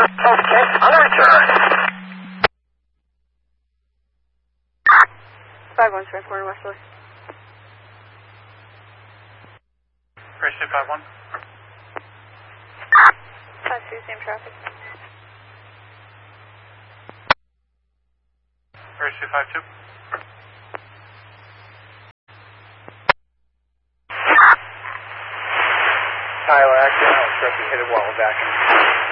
Okay, on the return. 517 corner Westerly. Bridge 251. 52, same traffic. Bridge 252. Tyler, actually, I was supposed to hit it while we're back in.